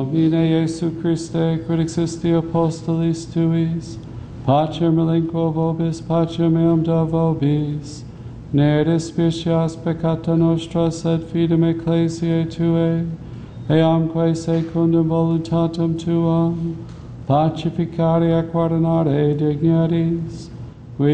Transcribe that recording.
Domine Iesu Christe, quid existi apostolis tuis, pacem relinquo vobis, pacem meum da vobis, ne despicias peccata nostra, sed fidem ecclesiae Tuae, eamque secundum voluntatem Tuam, pacificare et guardinare dignities,